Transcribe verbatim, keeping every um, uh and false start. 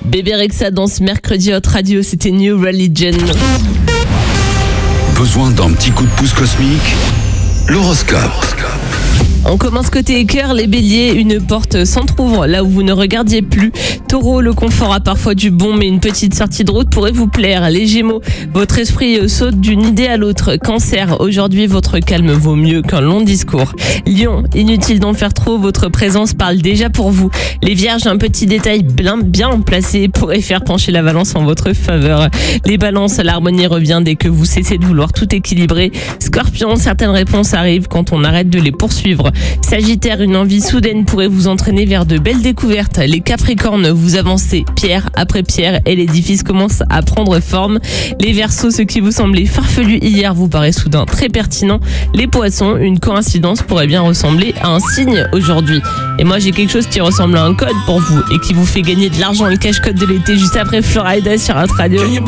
Bébé Rexha dans ce mercredi Hot Radio, c'était New Religion. Besoin d'un petit coup de pouce cosmique? L'horoscope. On commence côté cœur, les béliers, une porte s'entrouvre là où vous ne regardiez plus. Taureau, le confort a parfois du bon, mais une petite sortie de route pourrait vous plaire. Les gémeaux, votre esprit saute d'une idée à l'autre. Cancer, aujourd'hui votre calme vaut mieux qu'un long discours. Lion, inutile d'en faire trop, votre présence parle déjà pour vous. Les vierges, un petit détail bien, bien placé pourrait faire pencher la balance en votre faveur. Les balances, l'harmonie revient dès que vous cessez de vouloir tout équilibrer. Scorpion, certaines réponses arrivent quand on arrête de les poursuivre. Sagittaire, une envie soudaine pourrait vous entraîner vers de belles découvertes. Les Capricornes, vous avancez pierre après pierre et l'édifice commence à prendre forme. Les Verseaux, ce qui vous semblait farfelu hier vous paraît soudain très pertinent. Les Poissons, une coïncidence pourrait bien ressembler à un signe aujourd'hui. Et moi j'ai quelque chose qui ressemble à un code pour vous et qui vous fait gagner de l'argent, le cash code de l'été juste après Florida sur Hot Radio.